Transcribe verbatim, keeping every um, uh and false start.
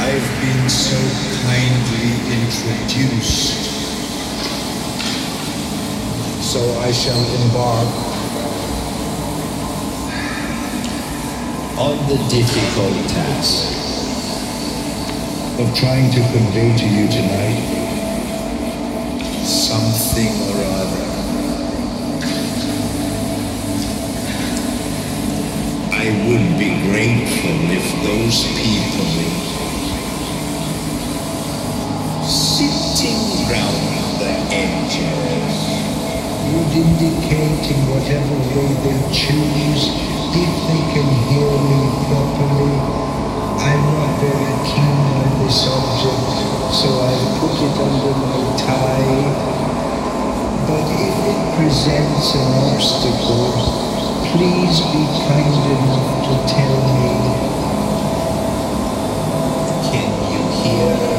I've been so kindly introduced, so I shall embark on the difficult task of trying to convey to you tonight something or other. I would be grateful if those people sitting round the edges would indicate in whatever way they choose if they can hear me properly. I'm not very keen on this object, so I've put it under my tie. But if it presents an obstacle, please be kind enough to tell me. Can you hear?